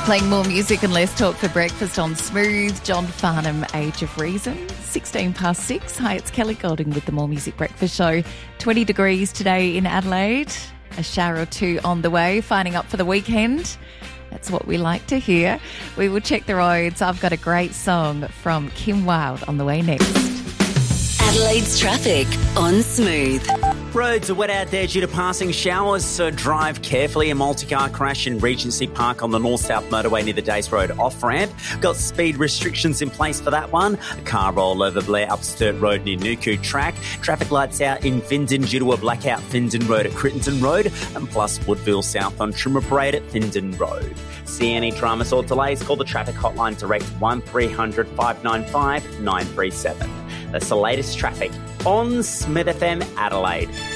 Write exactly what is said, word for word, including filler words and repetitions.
Playing more music and less talk for breakfast on Smooth. John Farnham, Age of Reason. sixteen past six. Hi, it's Kelly Golding with the More Music Breakfast Show. twenty degrees today in Adelaide. A shower or two on the way. Finding up for the weekend. That's what we like to hear. We will check the roads. I've got a great song from Kim Wilde on the way next. Adelaide's traffic on Smooth. Roads are wet out there due to passing showers, so drive carefully. A multi-car crash in Regency Park on the north-south motorway near the Dace Road off-ramp. Got speed restrictions in place for that one. A car roll over Blair up Sturt Road near Nuku Track. Traffic lights out in Findon due to a blackout Findon Road at Crittenton Road. And plus Woodville South on Trimmer Parade at Findon Road. See any dramas or delays? Call the traffic hotline direct one three hundred five nine five nine three seven. That's the latest traffic on Smith F M Adelaide.